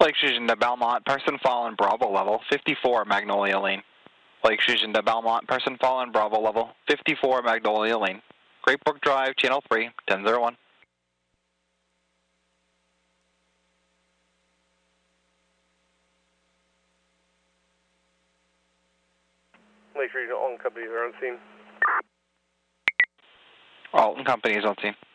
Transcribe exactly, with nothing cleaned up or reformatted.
Lake Fusion to Belmont, person fallen, Bravo level, fifty-four Magnolia Lane. Lake Fusion to Belmont, person fallen, Bravo level, fifty-four Magnolia Lane. Great Brook Drive, channel three, ten oh one. Lake Regional, Alton Company, they're on scene. Alton Company is on scene.